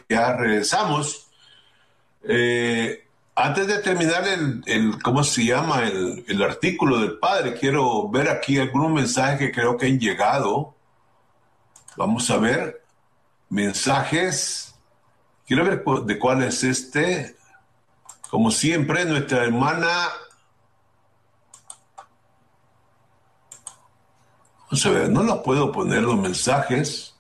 Ya regresamos. Antes de terminar ¿cómo se llama? El artículo del padre, quiero ver aquí algunos mensajes que creo que han llegado. Vamos a ver. Mensajes. Quiero ver de cuál es este. Como siempre, nuestra hermana. Vamos a ver, no los puedo poner los mensajes.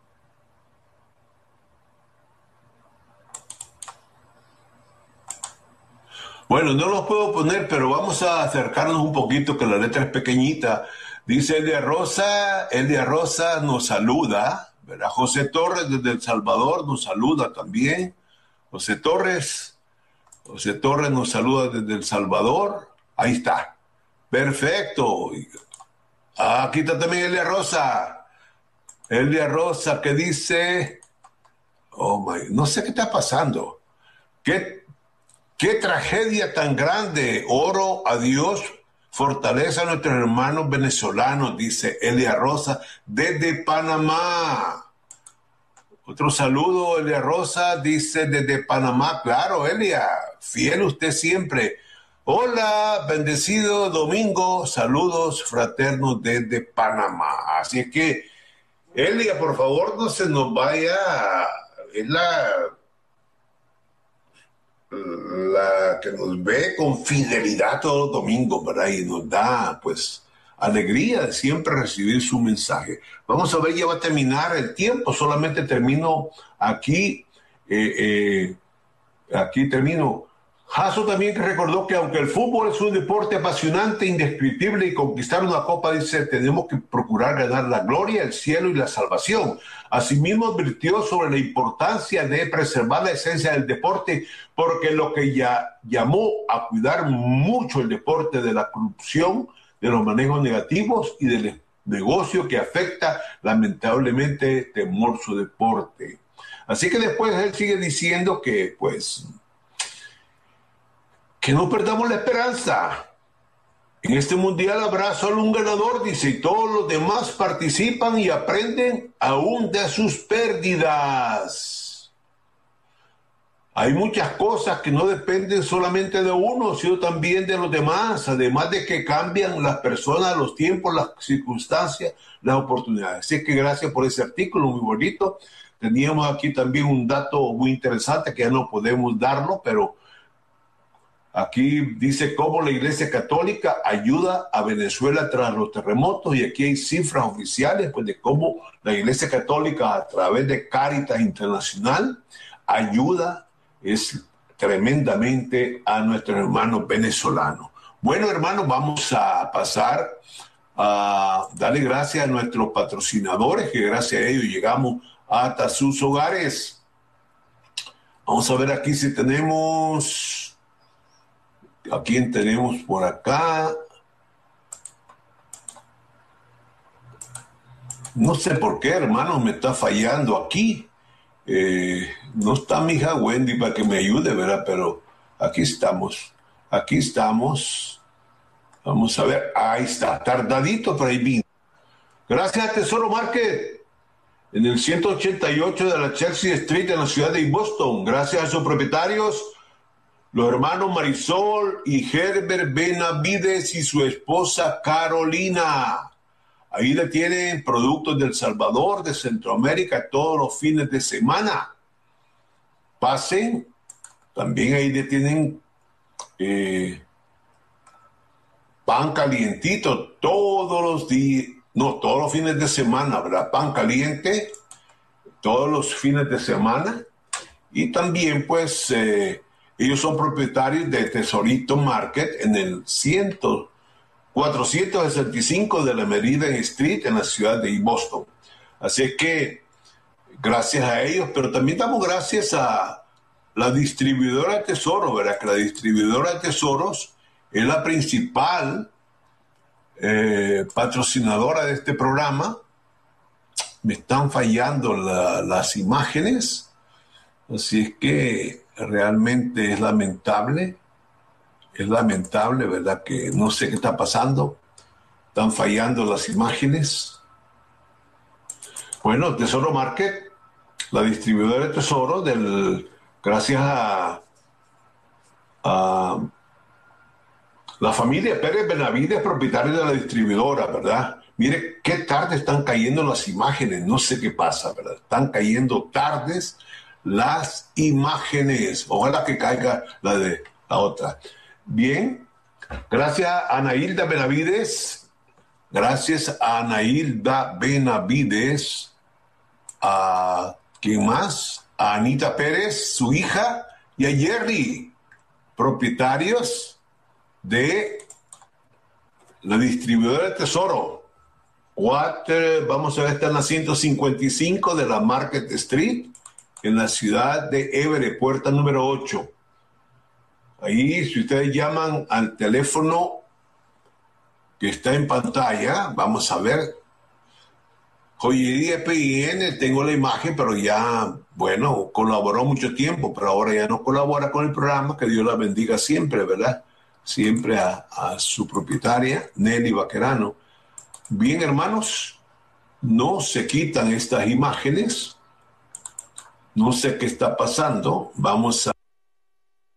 Bueno, no los puedo poner, pero vamos a acercarnos un poquito, que la letra es pequeñita. Dice Elia Rosa nos saluda, ¿verdad? José Torres desde El Salvador nos saluda también. José Torres nos saluda desde El Salvador. Ahí está. Perfecto. Aquí está también Elia Rosa. Elia Rosa que dice, no sé qué está pasando. Qué tragedia tan grande. Oro a Dios, fortaleza a nuestros hermanos venezolanos, dice Elia Rosa desde Panamá. Otro saludo, Elia Rosa dice desde Panamá. Claro, Elia, fiel usted siempre. Hola, bendecido domingo, saludos fraternos desde Panamá. Así es que, Elia, por favor, no se nos vaya. Es la que nos ve con fidelidad todos los domingos, ¿verdad? Y nos da, pues, alegría de siempre recibir su mensaje. Vamos a ver, ya va a terminar el tiempo, solamente termino aquí, aquí termino. Jaso también recordó que aunque el fútbol es un deporte apasionante, indescriptible y conquistar una copa, dice, tenemos que procurar ganar la gloria, el cielo y la salvación. Asimismo advirtió sobre la importancia de preservar la esencia del deporte, porque lo que ya llamó a cuidar mucho el deporte de la corrupción, de los manejos negativos y del negocio que afecta lamentablemente temor su deporte. Así que después él sigue diciendo que pues que no perdamos la esperanza. En este mundial habrá solo un ganador, dice, y todos los demás participan y aprenden aún de sus pérdidas. Hay muchas cosas que no dependen solamente de uno, sino también de los demás, además de que cambian las personas, los tiempos, las circunstancias, las oportunidades. Así que gracias por ese artículo muy bonito. Teníamos aquí también un dato muy interesante que ya no podemos darlo, pero aquí dice cómo la Iglesia Católica ayuda a Venezuela tras los terremotos, y aquí hay cifras oficiales pues, de cómo la Iglesia Católica a través de Cáritas Internacional ayuda tremendamente a nuestros hermanos venezolanos. Bueno, hermanos, vamos a pasar a darle gracias a nuestros patrocinadores, que gracias a ellos llegamos hasta sus hogares. Vamos a ver aquí si tenemos... ¿A quién tenemos por acá? No sé por qué, hermano, me está fallando aquí. No está mi hija Wendy para que me ayude, ¿verdad? Pero aquí estamos. Aquí estamos. Vamos a ver. Ahí está. Tardadito, pero ahí vino. Gracias a Tesoro Market, en el 188 de la Chelsea Street, en la ciudad de Boston. Gracias a sus propietarios, los hermanos Marisol y Herbert Benavides y su esposa Carolina. Ahí le tienen productos del Salvador, de Centroamérica, todos los fines de semana. Pasen. También ahí le tienen pan calientito todos los días. No, todos los fines de semana, ¿verdad? Pan caliente todos los fines de semana. Y también, pues... ellos son propietarios de Tesorito Market en el 465 de la Meridian Street en la ciudad de Boston. Así que gracias a ellos, pero también damos gracias a la distribuidora de Tesoro, ¿verdad? Que la distribuidora de Tesoros es la principal patrocinadora de este programa. Me están fallando las imágenes, así es que realmente es lamentable, ¿verdad? Que no sé qué está pasando, están fallando las imágenes. Bueno, Tesoro Market la distribuidora de tesoro gracias a la familia Pérez Benavides, propietario de la distribuidora, ¿verdad? Mire qué tarde están cayendo las imágenes, no sé qué pasa, ¿verdad? Están cayendo tardes las imágenes. Ojalá que caiga la de la otra. Bien, gracias a Anailda Benavides, gracias a Anailda Benavides, a ¿quién más? A Anita Pérez, su hija, y a Jerry, propietarios de la distribuidora de tesoro. Vamos a ver, está en la 155 de la Market Street, en la ciudad de Everett, puerta número 8. Ahí, si ustedes llaman al teléfono que está en pantalla, vamos a ver. Joyería PIN, tengo la imagen, pero ya, bueno, colaboró mucho tiempo, pero ahora ya no colabora con el programa. Que Dios la bendiga siempre, ¿verdad? Siempre a su propietaria, Nelly Vaquerano. Bien, hermanos, no se quitan estas imágenes. No sé qué está pasando. Vamos a